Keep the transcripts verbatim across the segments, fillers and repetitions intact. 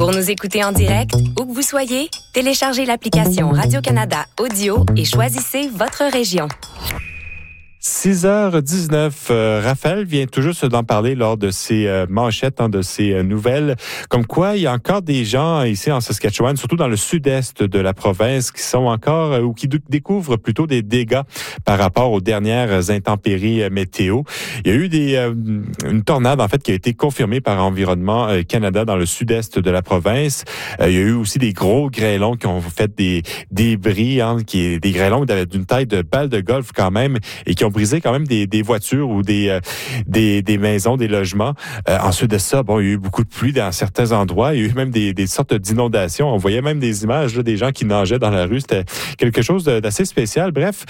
Pour nous écouter en direct, où que vous soyez, téléchargez l'application Radio-Canada Audio et choisissez votre région. six heures dix-neuf, euh, Raphaël vient tout juste d'en parler lors de ses euh, manchettes, hein, de ses euh, nouvelles, comme quoi il y a encore des gens ici en Saskatchewan, surtout dans le sud-est de la province, qui sont encore euh, ou qui d- découvrent plutôt des dégâts par rapport aux dernières intempéries euh, météo. Il y a eu des euh, une tornade en fait qui a été confirmée par Environnement euh, Canada dans le sud-est de la province. Euh, il y a eu aussi des gros grêlons qui ont fait des débris, hein, qui des grêlons d'une taille de balle de golf quand même et qui ont brisé quand même des, des voitures ou des, euh, des des maisons, des logements. Euh, ensuite de ça, bon, il y a eu beaucoup de pluie dans certains endroits. Il y a eu même des, des sortes d'inondations. On voyait même des images là, des gens qui nageaient dans la rue. C'était quelque chose de, d'assez spécial. Bref.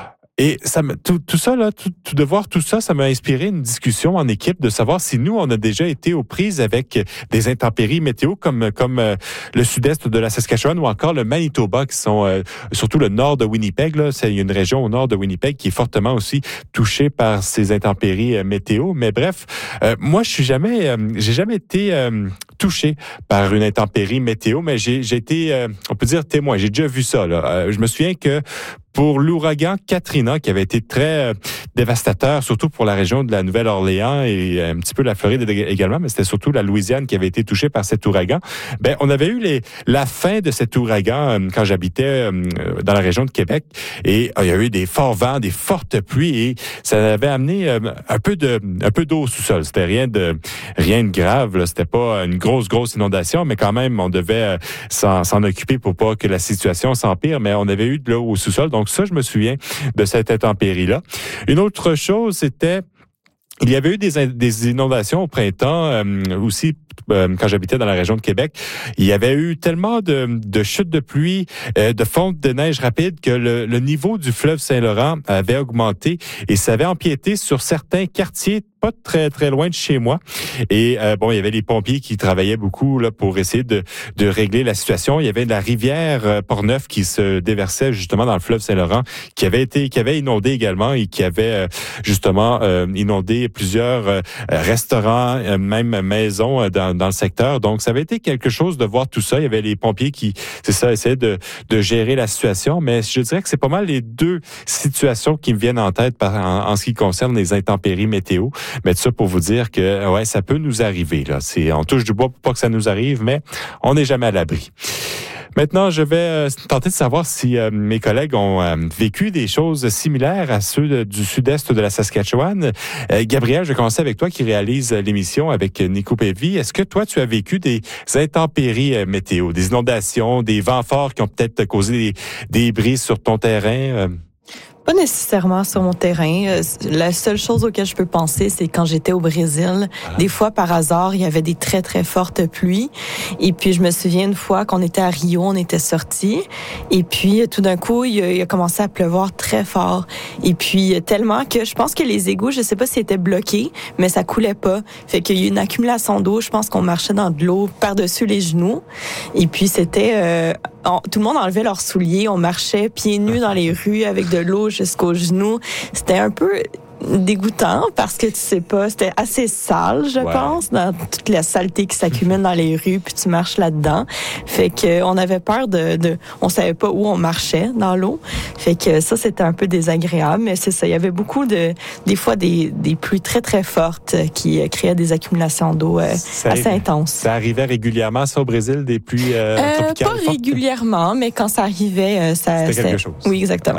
Et ça me, tout, tout ça, là, tout, tout de voir tout ça, ça m'a inspiré une discussion en équipe de savoir si nous, on a déjà été aux prises avec des intempéries météo comme comme euh, le sud-est de la Saskatchewan ou encore le Manitoba, qui sont euh, surtout le nord de Winnipeg. Là, c'est une région au nord de Winnipeg qui est fortement aussi touchée par ces intempéries euh, météo. Mais bref, euh, moi, je suis jamais, euh, j'ai jamais été euh, touché par une intempérie météo, mais j'ai, j'ai été, euh, on peut dire témoin. J'ai déjà vu ça. Là. Euh, je me souviens que pour l'ouragan Katrina, qui avait été très euh, dévastateur, surtout pour la région de la Nouvelle-Orléans et un petit peu la Floride également, mais c'était surtout la Louisiane qui avait été touchée par cet ouragan. Ben, on avait eu les, la fin de cet ouragan euh, quand j'habitais euh, dans la région de Québec, et euh, il y a eu des forts vents, des fortes pluies, et ça avait amené euh, un peu de, un peu d'eau au sous-sol. C'était rien de, rien de grave. Là. C'était pas une grosse, grosse inondation, mais quand même, on devait euh, s'en, s'en occuper pour pas que la situation s'empire. Mais on avait eu de l'eau au sous-sol, donc Donc ça, je me souviens de cette intempérie-là. Une autre chose, c'était il y avait eu des, des inondations au printemps euh, aussi euh, quand j'habitais dans la région de Québec. Il y avait eu tellement de, de chutes de pluie, euh, de fonte de neige rapide que le, le niveau du fleuve Saint-Laurent avait augmenté et ça avait empiété sur certains quartiers pas très très loin de chez moi. Et euh, bon, il y avait les pompiers qui travaillaient beaucoup là pour essayer de de régler la situation. Il y avait la rivière euh, Portneuf qui se déversait justement dans le fleuve Saint-Laurent, qui avait été qui avait inondé également et qui avait euh, justement euh, inondé plusieurs euh, restaurants, euh, même maisons euh, dans dans le secteur. Donc ça avait été quelque chose de voir tout ça. Il y avait les pompiers qui, c'est ça, essayaient de de gérer la situation. Mais je dirais que c'est pas mal les deux situations qui me viennent en tête par, en, en ce qui concerne les intempéries météo. Mais tout ça pour vous dire que ouais, ça peut nous arriver. Là, c'est on touche du bois pour pas que ça nous arrive, mais on n'est jamais à l'abri. Maintenant, je vais euh, tenter de savoir si euh, mes collègues ont euh, vécu des choses similaires à ceux de, du sud-est de la Saskatchewan. Euh, Gabriel, je vais commencer avec toi qui réalise l'émission avec Nico Pévy. Est-ce que toi, tu as vécu des intempéries euh, météo, des inondations, des vents forts qui ont peut-être causé des, des brises sur ton terrain? Euh? Pas nécessairement sur mon terrain. La seule chose auquel je peux penser, c'est quand j'étais au Brésil. Voilà. Des fois, par hasard, il y avait des très, très fortes pluies. Et puis, je me souviens une fois qu'on était à Rio, on était sortis. Et puis, tout d'un coup, il a, il a commencé à pleuvoir très fort. Et puis, tellement que je pense que les égouts, je sais pas s'ils étaient bloqués, mais ça coulait pas. Fait qu'il y a eu une accumulation d'eau. Je pense qu'on marchait dans de l'eau par-dessus les genoux. Et puis, c'était... Euh, on, tout le monde enlevait leurs souliers. On marchait pieds nus dans les rues avec de l'eau jusqu'aux genoux. C'était un peu dégoûtant parce que tu sais pas, c'était assez sale, je ouais. pense, dans toute la saleté qui s'accumule dans les rues, puis tu marches là-dedans. Fait que on avait peur de, de, on savait pas où on marchait dans l'eau. Fait que ça, c'était un peu désagréable, mais c'est ça. Il y avait beaucoup de, des fois des, des pluies très très fortes qui créaient des accumulations d'eau euh, assez arrive, intenses. Ça arrivait régulièrement, ça, au Brésil, des pluies euh, euh, tropicales Pas fortes? Régulièrement, mais quand ça arrivait, euh, ça. C'était quelque chose. Oui, exactement.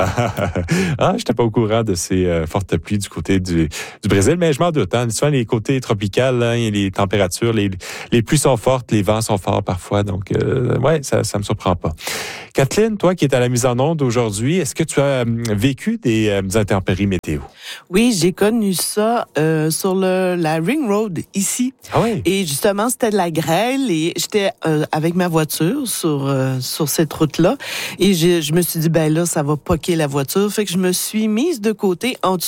ah, j'étais pas au courant de ces euh, fortes pluies du côté du, du Brésil, mais je m'en doute. Hein. Souvent, les côtés tropicales, hein, les températures, les, les pluies sont fortes, les vents sont forts parfois. Donc, euh, ouais, ça ça me surprend pas. Kathleen, toi qui es à la mise en onde aujourd'hui, est-ce que tu as euh, vécu des, euh, des intempéries météo? Oui, j'ai connu ça euh, sur le, la Ring Road ici. Ah oui? Et justement, c'était de la grêle et j'étais euh, avec ma voiture sur euh, sur cette route-là. Et je, je me suis dit, ben là, ça va poquer la voiture. Fait que je me suis mise de côté en dessous d'un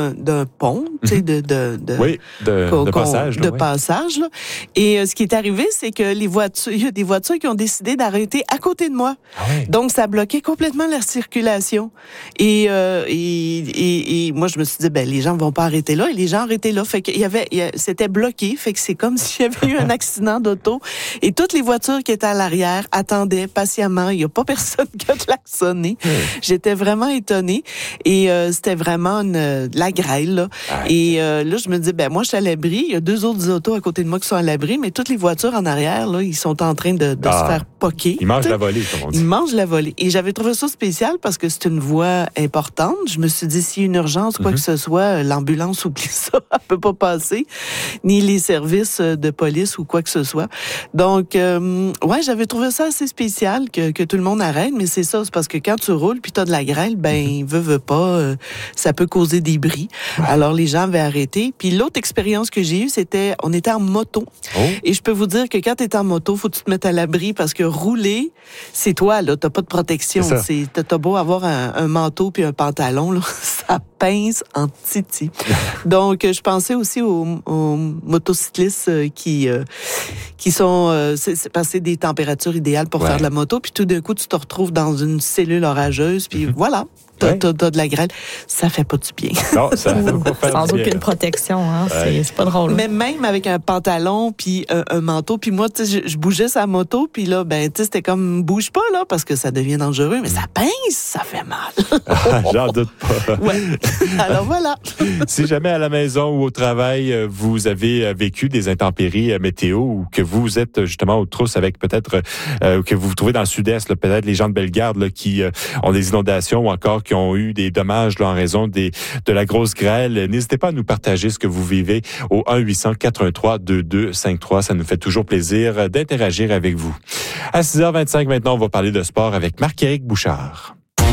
d'un, d'un pont, tu sais, de, de, de, oui, de, de passage. Là, de oui. passage là. Et euh, ce qui est arrivé, c'est que les voitures, il y a des voitures qui ont décidé d'arrêter à côté de moi. Ah oui. Donc, ça bloquait complètement la circulation. Et, euh, et, et, et moi, je me suis dit, ben, les gens vont pas arrêter là. Et les gens arrêtaient là. Fait qu'il y avait, il y a, c'était bloqué. Fait que c'est comme s'il y avait eu un accident d'auto. Et toutes les voitures qui étaient à l'arrière attendaient patiemment. Il y a pas personne qui a klaxonné. Mmh. J'étais vraiment étonnée. Et euh, c'était vraiment une, la grêle, là. Ah, et euh, là, je me dis, ben moi, je suis à l'abri. Il y a deux autres autos à côté de moi qui sont à l'abri, mais toutes les voitures en arrière, là, ils sont en train de, de ah, se faire poquer. Ils mangent la volée, comme on dit. Ils mangent la volée. Et j'avais trouvé ça spécial parce que c'est une voie importante. Je me suis dit, s'il y a une urgence, quoi mm-hmm. que ce soit, l'ambulance oublie ça, elle peut pas passer, ni les services de police ou quoi que ce soit. Donc, euh, ouais, j'avais trouvé ça assez spécial que, que tout le monde arrête, mais c'est ça, c'est parce que quand tu roules puis t'as de la grêle, ben, mm-hmm. veut, veut pas, euh, ça peut causer des bris. Ouais. Alors, les gens avaient arrêté. Puis l'autre expérience que j'ai eue, c'était, on était en moto. Oh. Et je peux vous dire que quand t'es en moto, faut que tu te mettes à l'abri parce que rouler, c'est toi, là, t'as pas de protection. C'est c'est, t'as beau avoir un, un manteau puis un pantalon, là, ça pince en titi. Donc, je pensais aussi aux, aux motocyclistes qui, euh, qui sont, euh, c'est, c'est passé des températures idéales pour ouais. faire de la moto, puis tout d'un coup, tu te retrouves dans une cellule orageuse, puis mm-hmm. voilà. T'as, ouais. t'as, t'as de la grêle. Ça fait pas du bien. Non, ça fait pas faire Sans du bien. aucune protection, hein. Ouais. C'est, c'est pas drôle. Mais même avec un pantalon puis un, un manteau, puis moi, tu sais, je, je bougeais sa moto, puis là, ben, tu sais, c'était comme, bouge pas, là, parce que ça devient dangereux, mais ça pince, ça fait mal. Ah, j'en doute pas. Ouais. Alors voilà. Si jamais à la maison ou au travail, vous avez vécu des intempéries météo ou que vous êtes justement aux trousses avec peut-être, euh, que vous vous trouvez dans le sud-est, là, peut-être les gens de Bellegarde, là, qui euh, ont des inondations ou encore qui ont eu des dommages là, en raison des, de la grosse grêle. N'hésitez pas à nous partager ce que vous vivez au un huit cents quatre un trois deux deux cinq trois. Ça nous fait toujours plaisir d'interagir avec vous. À six heures vingt-cinq maintenant, on va parler de sport avec Marc-Éric Bouchard.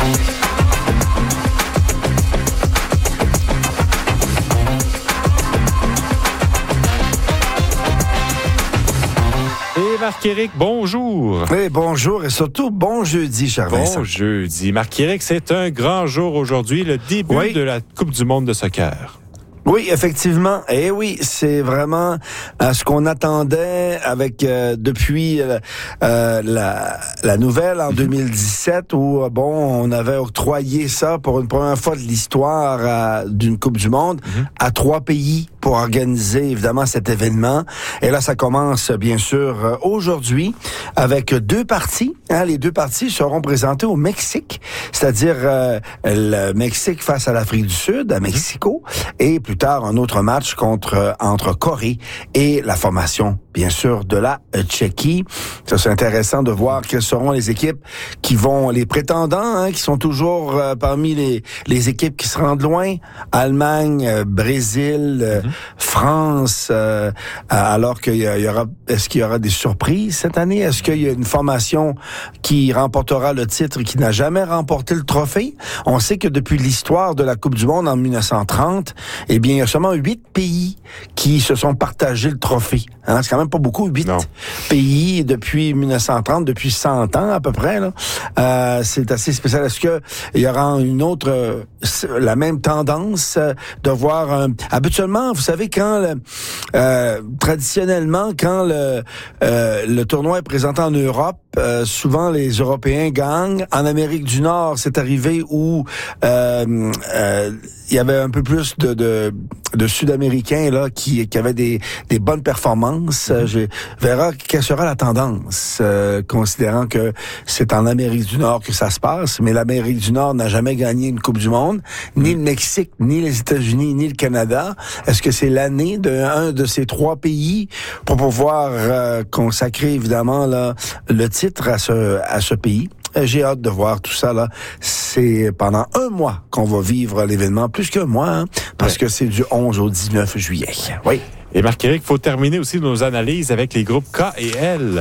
Marc-Éric, bonjour. Oui, bonjour et surtout bon jeudi, cher bon Vincent. Bon jeudi. Marc-Éric, c'est un grand jour aujourd'hui, le début oui. de la Coupe du monde de soccer. Oui, effectivement. Et oui, c'est vraiment euh, ce qu'on attendait avec euh, depuis euh, euh, la, la nouvelle en deux mille dix-sept où euh, bon, on avait octroyé ça pour une première fois de l'histoire euh, d'une Coupe du monde mm-hmm. à trois pays pour organiser évidemment cet événement. Et là, ça commence bien sûr euh, aujourd'hui avec deux parties. Hein, les deux parties seront présentées au Mexique, c'est-à-dire euh, le Mexique face à l'Afrique du Sud, à Mexico, et plus tard un autre match contre entre Corée et la formation bien sûr de la Tchéquie. Ça c'est intéressant de voir quelles seront les équipes qui vont les prétendants hein, qui sont toujours euh, parmi les les équipes qui se rendent loin, Allemagne, euh, Brésil, euh, mm-hmm. France euh, alors qu'il y, y aura est-ce qu'il y aura des surprises cette année? Est-ce qu'il y a une formation qui remportera le titre qui n'a jamais remporté le trophée? On sait que depuis l'histoire de la Coupe du monde en dix-neuf cent trente, eh bien il y a seulement huit pays qui se sont partagés le trophée. Hein, c'est quand même pas beaucoup, huit non. pays depuis dix-neuf cent trente, depuis cent ans à peu près. Là. Euh, c'est assez spécial. Est-ce que il y aura une autre, euh, la même tendance euh, de voir... Euh, habituellement, vous savez, quand le, euh, traditionnellement, quand le, euh, le tournoi est présenté en Europe, euh, souvent les Européens gagnent. En Amérique du Nord, c'est arrivé où euh, euh, il y avait un peu plus de, de, de Sud-Américains là qui, qui avaient des, des bonnes performances. Mm-hmm. Je verra quelle sera la tendance, euh, considérant que c'est en Amérique du Nord que ça se passe, mais l'Amérique du Nord n'a jamais gagné une Coupe du monde, ni mm-hmm. le Mexique, ni les États-Unis, ni le Canada. Est-ce que c'est l'année d'un de ces trois pays pour pouvoir euh, consacrer évidemment là le titre à ce à ce pays? J'ai hâte de voir tout ça, là. C'est pendant un mois qu'on va vivre l'événement, plus qu'un mois, hein, parce ouais. que c'est du onze au dix-neuf juillet. Oui. Et Marc-Éric, il faut terminer aussi nos analyses avec les groupes K et L.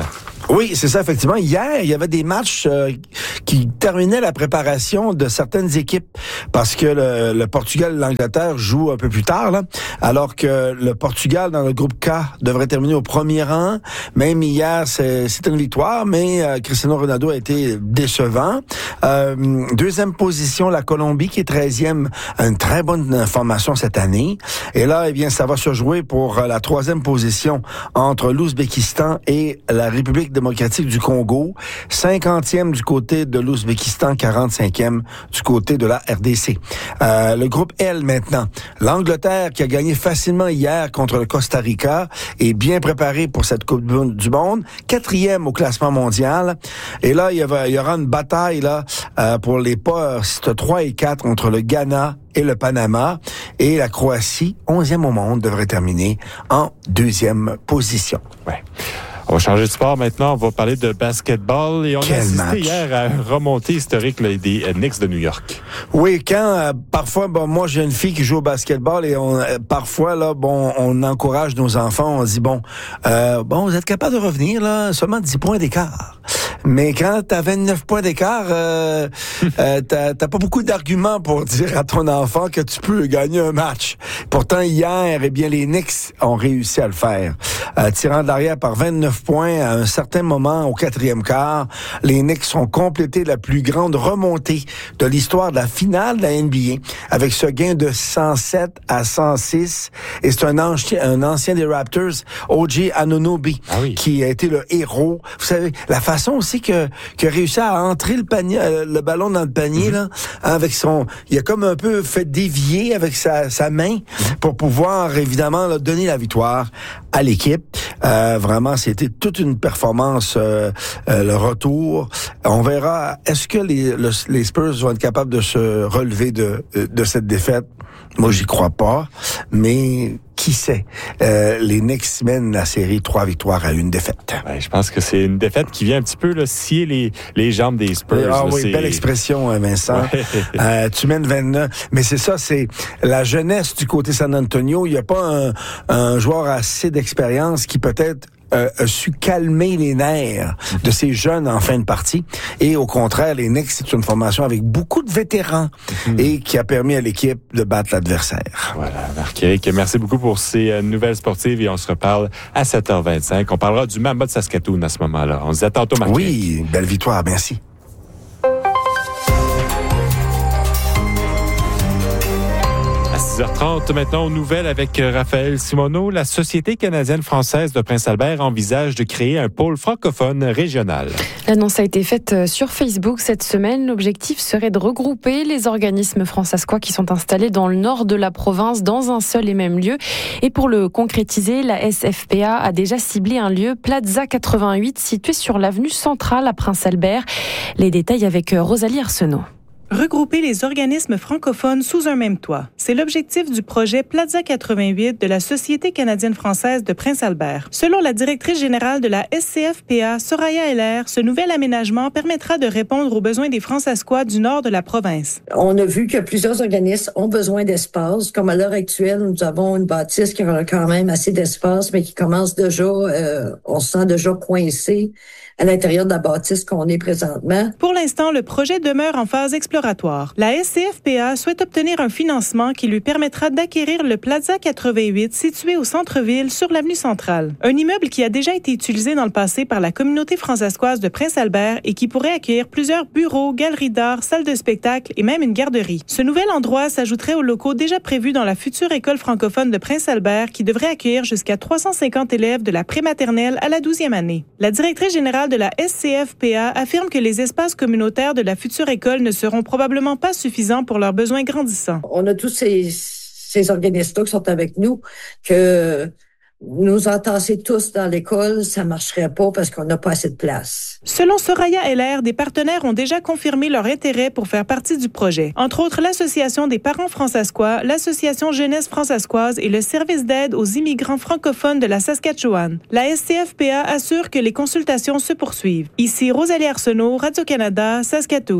Oui, c'est ça, effectivement. Hier, il y avait des matchs euh, qui terminaient la préparation de certaines équipes parce que le, le Portugal et l'Angleterre jouent un peu plus tard, là, alors que le Portugal, dans le groupe K, devrait terminer au premier rang. Même hier, c'est, c'était une victoire, mais euh, Cristiano Ronaldo a été décevant. Euh, deuxième position, la Colombie, qui est treizième, a une très bonne formation cette année. Et là, eh bien, ça va se jouer pour la troisième position entre l'Ouzbékistan et la République démocratique du Congo, cinquantième du côté de l'Ouzbékistan, quarante-cinquième du côté de la R D C. Euh, le groupe L maintenant, l'Angleterre qui a gagné facilement hier contre le Costa Rica est bien préparée pour cette Coupe du Monde, quatrième au classement mondial. Et là, il y, avait, il y aura une bataille là euh, pour les postes trois et quatre entre le Ghana et le Panama. Et la Croatie, onzième au monde, devrait terminer en deuxième position. Ouais. On va changer de sport maintenant. On va parler de basketball. Et on Quel a assisté match. hier à une remontée historique là, des euh, Knicks de New York. Oui, quand euh, parfois, bon, moi j'ai une fille qui joue au basketball et on, euh, parfois là, bon, on encourage nos enfants. On dit bon, euh, bon, vous êtes capable de revenir là, seulement dix points d'écart. Mais quand t'as vingt-neuf points d'écart, euh, euh, t'as, t'as pas beaucoup d'arguments pour dire à ton enfant que tu peux gagner un match. Pourtant, hier, eh bien, les Knicks ont réussi à le faire. Euh, tirant d'arrière par vingt-neuf points à un certain moment au quatrième quart, les Knicks ont complété la plus grande remontée de l'histoire de la finale de la N B A avec ce gain de cent sept à cent six. Et c'est un ancien, un ancien des Raptors, O G Anunoby, ah oui. qui a été le héros. Vous savez, la façon aussi que qui a réussi à entrer le panier, euh, le ballon dans le panier, mm-hmm. là, avec son, il a comme un peu fait dévier avec sa, sa main mm-hmm. pour pouvoir évidemment là, donner la victoire à l'équipe. Euh, vraiment, c'était toute une performance, euh, euh, le retour. On verra. Est-ce que les, le, les Spurs vont être capables de se relever de de cette défaite? Moi, j'y crois pas, mais qui sait? Euh, les Knicks mènent la série trois victoires à une défaite. Ouais, je pense que c'est une défaite qui vient un petit peu là, scier les, les jambes des Spurs. Ah là, oui, c'est... belle expression, Vincent. Ouais. Euh, tu mènes vingt-neuf. Mais c'est ça, c'est la jeunesse du côté San Antonio. Il n'y a pas un, un joueur assez d'expérience qui peut-être Euh, a su calmer les nerfs de ces jeunes en fin de partie. Et au contraire, les Knicks, c'est une formation avec beaucoup de vétérans mm-hmm. et qui a permis à l'équipe de battre l'adversaire. Voilà, Marc-Éric, merci beaucoup pour ces euh, nouvelles sportives et on se reparle à sept heures vingt-cinq. On parlera du Mamba de Saskatoon à ce moment-là. On se dit à tantôt, Marc-Éric. Oui, belle victoire, merci. six heures trente, maintenant aux nouvelles avec Raphaël Simoneau. La Société canadienne-française de Prince-Albert envisage de créer un pôle francophone régional. L'annonce a été faite sur Facebook cette semaine. L'objectif serait de regrouper les organismes francescois qui sont installés dans le nord de la province dans un seul et même lieu. Et pour le concrétiser, la S F P A a déjà ciblé un lieu, Plaza quatre-vingt-huit, situé sur l'avenue centrale à Prince-Albert. Les détails avec Rosalie Arsenault. Regrouper les organismes francophones sous un même toit. C'est l'objectif du projet Plaza quatre-vingt-huit de la Société canadienne-française de Prince-Albert. Selon la directrice générale de la S C F P A, Soraya Heller, ce nouvel aménagement permettra de répondre aux besoins des Francescois du nord de la province. On a vu que plusieurs organismes ont besoin d'espace. Comme à l'heure actuelle, nous avons une bâtisse qui a quand même assez d'espace, mais qui commence déjà, euh, on se sent déjà coincé à l'intérieur de la bâtisse qu'on est présentement. Pour l'instant, le projet demeure en phase exploratoire. La S C F P A souhaite obtenir un financement qui lui permettra d'acquérir le Plaza quatre-vingt-huit situé au centre-ville sur l'avenue centrale. Un immeuble qui a déjà été utilisé dans le passé par la communauté francescoise de Prince-Albert et qui pourrait accueillir plusieurs bureaux, galeries d'art, salles de spectacle et même une garderie. Ce nouvel endroit s'ajouterait aux locaux déjà prévus dans la future école francophone de Prince-Albert qui devrait accueillir jusqu'à trois cent cinquante élèves de la prématernelle à la douzième année. La directrice générale de la S C F P A affirme que les espaces communautaires de la future école ne seront probablement pas suffisants pour leurs besoins grandissants. On a tous ces, ces organismes-là qui sont avec nous, que nous entasser tous dans l'école, ça marcherait pas parce qu'on n'a pas assez de place. Selon Soraya Heller, des partenaires ont déjà confirmé leur intérêt pour faire partie du projet. Entre autres, l'Association des parents francescois, l'Association jeunesse francescoise et le Service d'aide aux immigrants francophones de la Saskatchewan. La S C F P A assure que les consultations se poursuivent. Ici Rosalie Arsenault, Radio-Canada, Saskatoon.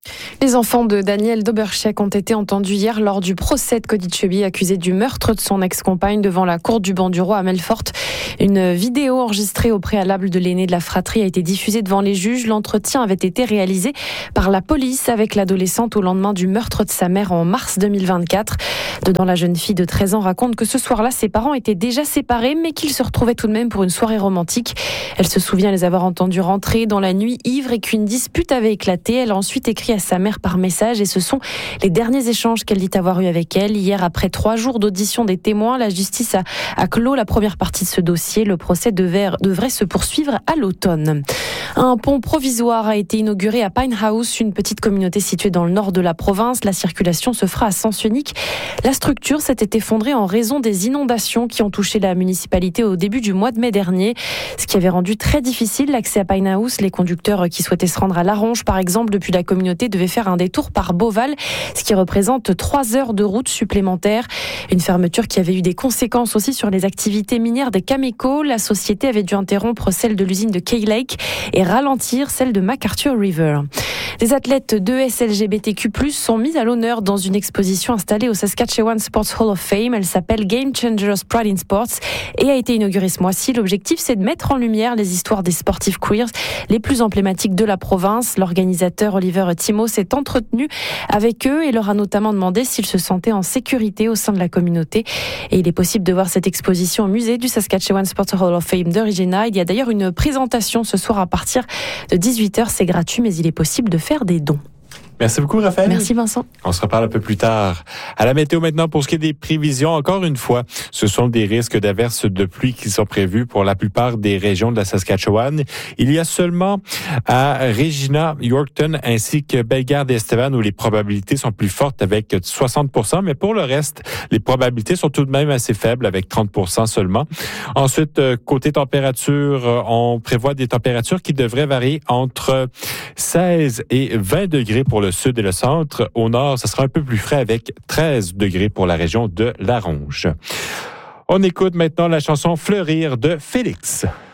Les enfants de Daniel Doberchek ont été entendus hier lors du procès de Cody Chubby, accusé du meurtre de son ex-compagne devant la cour du Banc du Roi à Melfort. Une vidéo enregistrée au préalable de l'aîné de la fratrie a été diffusée devant les juges. L'entretien avait été réalisé par la police avec l'adolescente au lendemain du meurtre de sa mère en mars deux mille vingt-quatre. Dedans, la jeune fille de treize ans raconte que ce soir-là, ses parents étaient déjà séparés, mais qu'ils se retrouvaient tout de même pour une soirée romantique. Elle se souvient les avoir entendus rentrer dans la nuit ivre et qu'une dispute avait éclaté. Elle a ensuite écrit à sa mère par message et ce sont les derniers échanges qu'elle dit avoir eu avec elle. Hier, après trois jours d'audition des témoins, la justice a, a clos la première partie de ce dossier. Le procès devait, devrait se poursuivre à l'automne. Un pont provisoire a été inauguré à Pine House, une petite communauté située dans le nord de la province. La circulation se fera à sens unique. La structure s'était effondrée en raison des inondations qui ont touché la municipalité au début du mois de mai dernier, ce qui avait rendu très difficile l'accès à Pine House. Les conducteurs qui souhaitaient se rendre à Laronge, par exemple, depuis la communauté, devaient faire un détour par Beauval, ce qui représente trois heures de route supplémentaires. Une fermeture qui avait eu des conséquences aussi sur les activités minières des Cameco. La société avait dû interrompre celle de l'usine de Key Lake et ralentir celle de McArthur River. Des athlètes de S L G B T Q plus, sont mis à l'honneur dans une exposition installée au Saskatchewan Sports Hall of Fame. Elle s'appelle Game Changers Pride in Sports et a été inaugurée ce mois-ci. L'objectif, c'est de mettre en lumière les histoires des sportifs queers les plus emblématiques de la province. L'organisateur Oliver Timo s'est entretenu avec eux et leur a notamment demandé s'ils se sentaient en sécurité au sein de la communauté. Et il est possible de voir cette exposition au musée du Saskatchewan Sports Hall of Fame de Regina. Il y a d'ailleurs une présentation ce soir à partir de dix-huit heures. C'est gratuit, mais il est possible de faire des dons. Merci beaucoup, Raphaël. Merci, Vincent. On se reparle un peu plus tard. À la météo maintenant, pour ce qui est des prévisions, encore une fois, ce sont des risques d'averses de pluie qui sont prévus pour la plupart des régions de la Saskatchewan. Il y a seulement à Regina, Yorkton ainsi que Bellegarde et Estevan où les probabilités sont plus fortes avec soixante pour cent, mais pour le reste, les probabilités sont tout de même assez faibles avec trente pour cent seulement. Ensuite, côté température, on prévoit des températures qui devraient varier entre seize et vingt degrés pour le sud et le centre. Au nord, ce sera un peu plus frais avec treize degrés pour la région de Laronge. On écoute maintenant la chanson Fleurir de Félix.